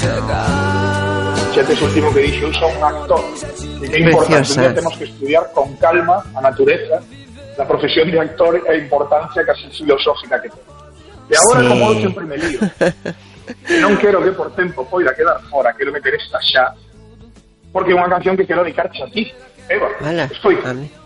Xente último que dixo, usa un actor. E que é importante, temos que estudiar con calma a natureza da profesión de actor e a importancia casi filosófica que ten. E agora, como eu sempre me lío, e non quero que por tempo poida quedar fora, quero meter esta xa, porque é unha canción que quero dedicarche a ti, Eva. Vale. Escoita.